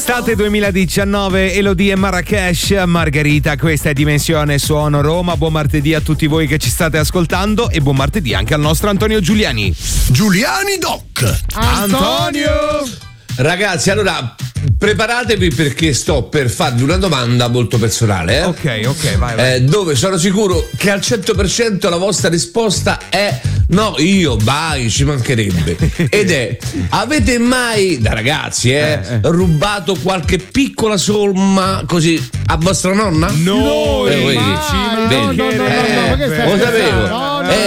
Estate 2019, Elodie e Marrakesh, Margherita, questa è Dimensione Suono Roma. Buon martedì a tutti voi che ci state ascoltando e buon martedì anche al nostro Antonio Giuliani. Giuliani Doc. Antonio! Ragazzi, allora preparatevi perché sto per farvi una domanda molto personale. Ok, vai. Dove sono sicuro che al 100% la vostra risposta è no, io, vai, ci mancherebbe. Ed è: avete mai, da ragazzi, rubato qualche piccola somma così a vostra nonna? No, lo sapevo.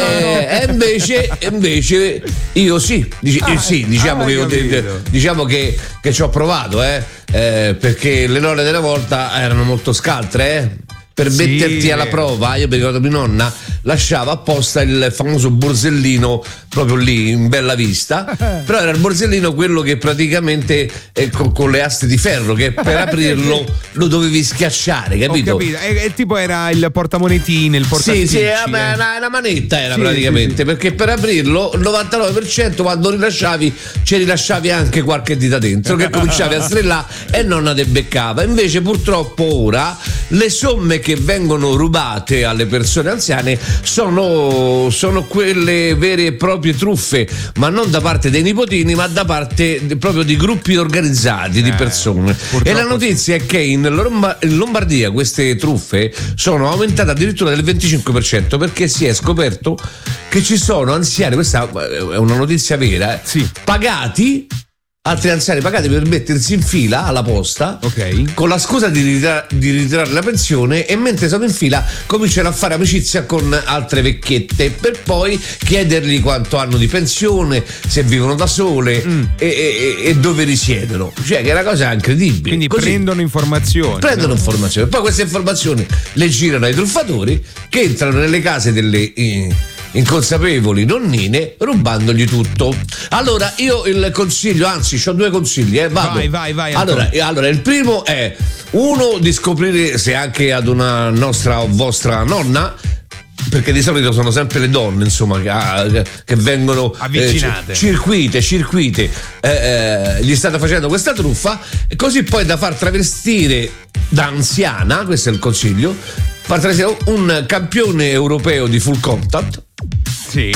Invece io sì, diciamo che ci ho provato, perché le nonne della volta erano molto scaltre, per metterti alla prova. Io mi ricordo mia nonna lasciava apposta il famoso borsellino proprio lì in bella vista, però era il borsellino quello che praticamente con le aste di ferro, che per aprirlo lo dovevi schiacciare, capito? Ho capito. E tipo era il portamonetine, il portaspicci. Sì, una manetta era praticamente, perché per aprirlo il 99% quando rilasciavi ci rilasciavi anche qualche dita dentro che cominciavi a strillare e nonna te beccava. Invece purtroppo ora le somme che vengono rubate alle persone anziane sono quelle vere e proprie truffe, ma non da parte dei nipotini, ma da parte proprio di gruppi organizzati di persone. E la notizia è che in Lombardia queste truffe sono aumentate addirittura del 25%, perché si è scoperto che ci sono anziani, questa è una notizia vera, altri anziani pagati per mettersi in fila alla posta, con la scusa di ritirare la pensione, e mentre sono in fila cominciano a fare amicizia con altre vecchiette per poi chiedergli quanto hanno di pensione, se vivono da sole e dove risiedono. Cioè, che è una cosa incredibile. Quindi prendono informazioni. Poi queste informazioni le girano ai truffatori, che entrano nelle case delle inconsapevoli nonnine rubandogli tutto. Allora io il consiglio, anzi c'ho due consigli, vado. Vai. Allora il primo è uno di scoprire se anche ad una nostra o vostra nonna, perché di solito sono sempre le donne, insomma, che vengono avvicinate, circuite, gli state facendo questa truffa, così poi da far travestire da anziana, questo è il consiglio, far travestire un campione europeo di full contact. Sì.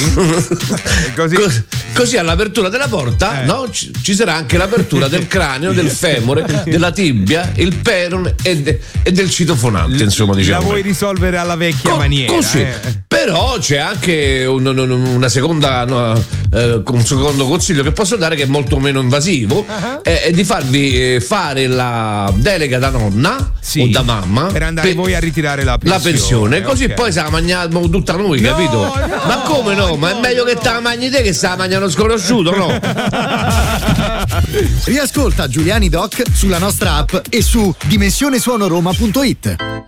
Così all'apertura della porta ci sarà anche l'apertura del cranio, del femore, della tibia, il perone e del citofonante, insomma, diciamo. La vuoi risolvere alla vecchia maniera. Così. Però c'è anche un secondo consiglio che posso dare, che è molto meno invasivo, è di farvi fare la delega da nonna o da mamma per andare voi a ritirare la pensione. Così poi se la mangiamo tutta noi, capito? Ma come no? Ma è meglio che te la mangi te che se la mangiano sconosciuto, no? Riascolta Giuliani Doc sulla nostra app e su dimensionesuonoroma.it.